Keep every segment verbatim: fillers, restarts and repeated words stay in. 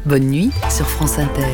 Bonne nuit sur France Inter.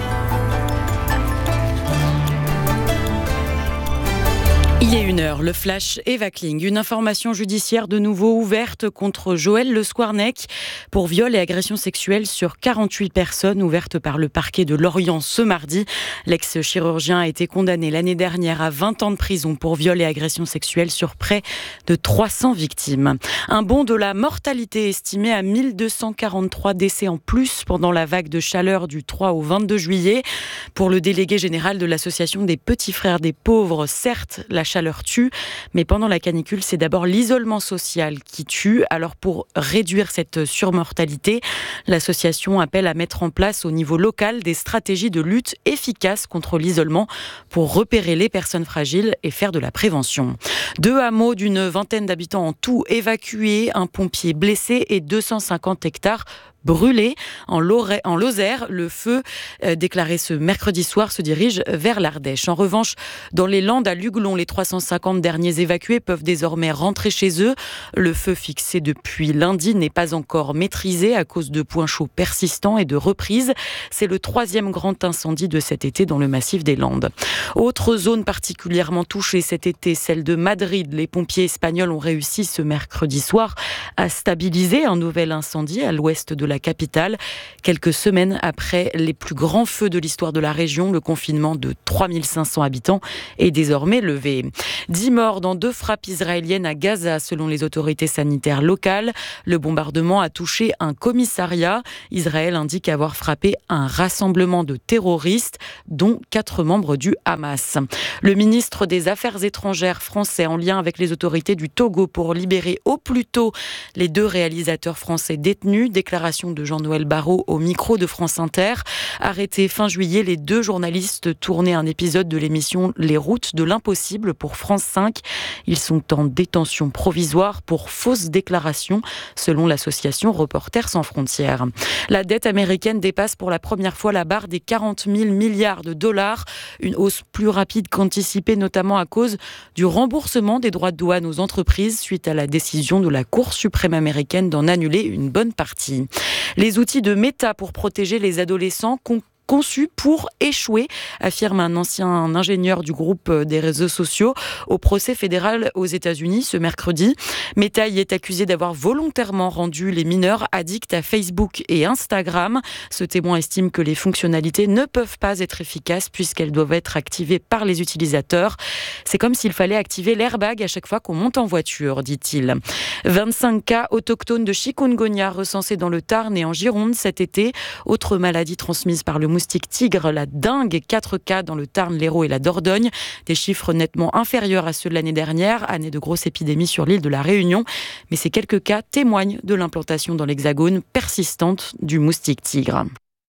Il est une heure, le flash Eva Kling. Une information judiciaire de nouveau ouverte contre Joël Le Squarnec pour viol et agression sexuelle sur quarante-huit personnes, ouverte par le parquet de Lorient ce mardi. L'ex-chirurgien a été condamné l'année dernière à vingt ans de prison pour viol et agression sexuelle sur près de trois cents victimes. Un bond de la mortalité estimé à mille deux cent quarante-trois décès en plus pendant la vague de chaleur du trois au vingt-deux juillet. Pour le délégué général de l'association des Petits Frères des Pauvres, certes, la chaleur tue, mais pendant la canicule, c'est d'abord l'isolement social qui tue. Alors pour réduire cette surmortalité, l'association appelle à mettre en place au niveau local des stratégies de lutte efficaces contre l'isolement pour repérer les personnes fragiles et faire de la prévention. Deux hameaux d'une vingtaine d'habitants en tout évacués, un pompier blessé et deux cent cinquante hectares brûlé. En Lozère, le feu euh, déclaré ce mercredi soir se dirige vers l'Ardèche. En revanche, dans les Landes à Luglon, les trois cent cinquante derniers évacués peuvent désormais rentrer chez eux. Le feu fixé depuis lundi n'est pas encore maîtrisé à cause de points chauds persistants et de reprises. C'est le troisième grand incendie de cet été dans le massif des Landes. Autre zone particulièrement touchée cet été, celle de Madrid. Les pompiers espagnols ont réussi ce mercredi soir à stabiliser un nouvel incendie à l'ouest de la la capitale. Quelques semaines après les plus grands feux de l'histoire de la région, le confinement de trois mille cinq cents habitants est désormais levé. Dix morts dans deux frappes israéliennes à Gaza, selon les autorités sanitaires locales. Le bombardement a touché un commissariat. Israël indique avoir frappé un rassemblement de terroristes, dont quatre membres du Hamas. Le ministre des Affaires étrangères français, en lien avec les autorités du Togo pour libérer au plus tôt les deux réalisateurs français détenus. Déclaration de Jean-Noël Barrot au micro de France Inter. Arrêtés fin juillet, les deux journalistes tournaient un épisode de l'émission Les routes de l'impossible pour France cinq. Ils sont en détention provisoire pour fausses déclarations, selon l'association Reporters sans frontières. La dette américaine dépasse pour la première fois la barre des quarante mille milliards de dollars. Une hausse plus rapide qu'anticipée, notamment à cause du remboursement des droits de douane aux entreprises suite à la décision de la Cour suprême américaine d'en annuler une bonne partie. Les outils de Meta pour protéger les adolescents con- conçus pour échouer, affirme un ancien ingénieur du groupe des réseaux sociaux au procès fédéral aux États-Unis ce mercredi. Meta y est accusé d'avoir volontairement rendu les mineurs addicts à Facebook et Instagram. Ce témoin estime que les fonctionnalités ne peuvent pas être efficaces puisqu'elles doivent être activées par les utilisateurs. C'est comme s'il fallait activer l'airbag à chaque fois qu'on monte en voiture, dit-il. vingt-cinq cas autochtones de chikungunya recensés dans le Tarn et en Gironde cet été. Autre maladie transmise par le moustique tigre, la dengue, quatre cas dans le Tarn, l'Hérault et la Dordogne. Des chiffres nettement inférieurs à ceux de l'année dernière, année de grosse épidémie sur l'île de la Réunion. Mais ces quelques cas témoignent de l'implantation dans l'Hexagone persistante du moustique tigre.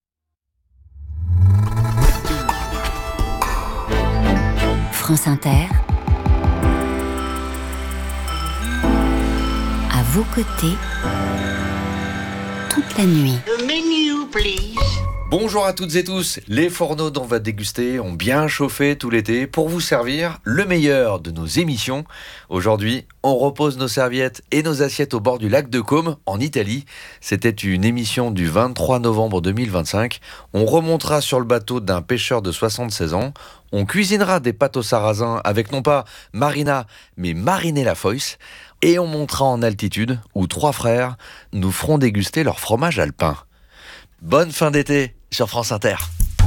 France Inter, à vos côtés, toute la nuit. The menu, please. Bonjour à toutes et tous, les fourneaux dont on va déguster ont bien chauffé tout l'été pour vous servir le meilleur de nos émissions. Aujourd'hui, on repose nos serviettes et nos assiettes au bord du lac de Côme, en Italie. C'était une émission du vingt-trois novembre deux mille vingt-cinq. On remontera sur le bateau d'un pêcheur de soixante-seize ans. On cuisinera des pâtes au sarrasin avec non pas Marina, mais Marinella Foïs. Et on montera en altitude où trois frères nous feront déguster leur fromage alpin. Bonne fin d'été sur France Inter.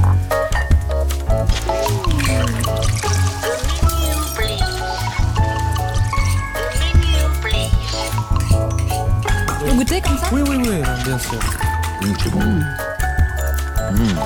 Vous goûtez comme ça ? Oui, oui, oui, bien sûr. Mmh, c'est bon. Mmh.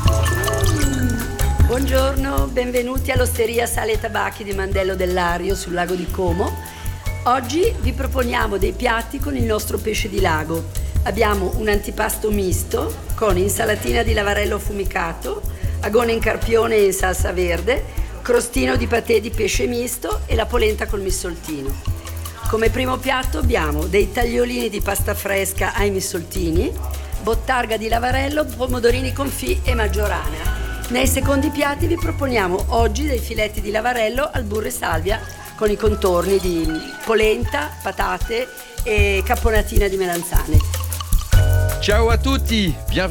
Buongiorno, benvenuti all'Osteria Sale e Tabacchi di Mandello del Lario sul lago di Como. Oggi vi proponiamo dei piatti con il nostro pesce di lago. Abbiamo un antipasto misto con insalatina di lavarello affumicato, agone in carpione e in salsa verde, crostino di patè di pesce misto e la polenta col missoltino. Come primo piatto abbiamo dei tagliolini di pasta fresca ai missoltini, bottarga di lavarello, pomodorini confit e maggiorana. Nei secondi piatti vi proponiamo oggi dei filetti di lavarello al burro e salvia con i contorni di polenta, patate e caponatina di melanzane. Ciao à tutti, bienvenue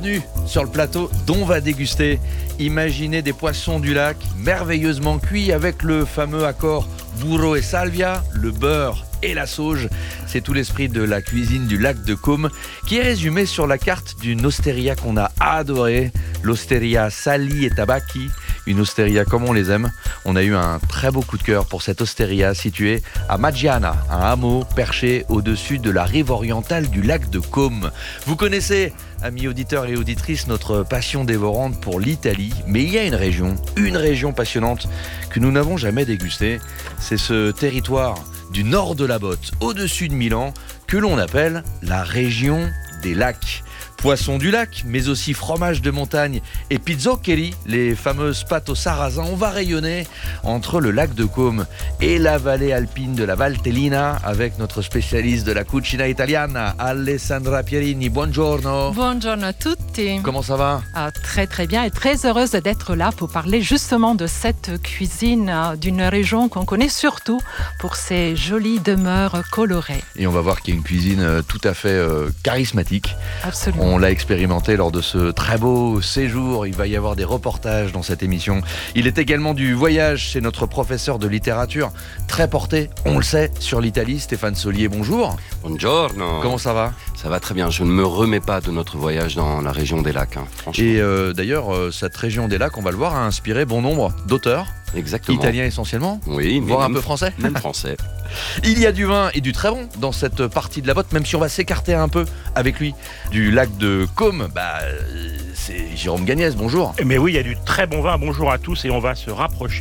sur le plateau dont on va déguster. Imaginez des poissons du lac merveilleusement cuits avec le fameux accord burro et salvia, le beurre et la sauge. C'est tout l'esprit de la cuisine du lac de Caume qui est résumé sur la carte d'une osteria qu'on a adorée, l'Osteria Sali e Tabacchi, une osteria comme on les aime. On a eu un très beau coup de cœur pour cette osteria située à Maggiana, un hameau perché au-dessus de la rive orientale du lac de Caume. Vous connaissez, amis auditeurs et auditrices, notre passion dévorante pour l'Italie, mais il y a une région, une région passionnante que nous n'avons jamais dégustée. C'est ce territoire du nord de la Botte, au-dessus de Milan, que l'on appelle la région des lacs. Poissons du lac, mais aussi fromage de montagne et pizzoccheri, les fameuses pâtes au sarrasin. On va rayonner entre le lac de Caume et la vallée alpine de la Valtellina avec notre spécialiste de la cucina italiana, Alessandra Pierini. Buongiorno. Buongiorno a tutti. Comment ça va? Ah, très très bien et très heureuse d'être là pour parler justement de cette cuisine euh, d'une région qu'on connaît surtout pour ses jolies demeures colorées. Et on va voir qu'il y a une cuisine euh, tout à fait euh, charismatique. Absolument. On l'a expérimenté lors de ce très beau séjour. Il va y avoir des reportages dans cette émission. Il est également du voyage. C'est notre professeur de littérature, très porté, on le sait, sur l'Italie. Stéphane Solier, bonjour. Buongiorno. Comment ça va? Ça va très bien. Je ne me remets pas de notre voyage dans la région des lacs, hein, franchement. Et euh, d'ailleurs, euh, cette région des lacs, on va le voir, a inspiré bon nombre d'auteurs. Exactement. Italiens essentiellement. Oui, mais voire un même- peu français. Même français. Il y a du vin et du très bon dans cette partie de la Botte, même si on va s'écarter un peu avec lui du lac de Caume. Bah, euh, c'est Jérôme Gagnès, bonjour. Mais oui, il y a du très bon vin. Bonjour à tous et on va se rapprocher